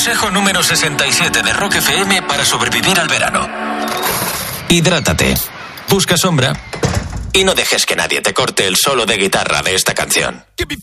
Consejo número 67 de Rock FM para sobrevivir al verano. Hidrátate, busca sombra y no dejes que nadie te corte el solo de guitarra de esta canción.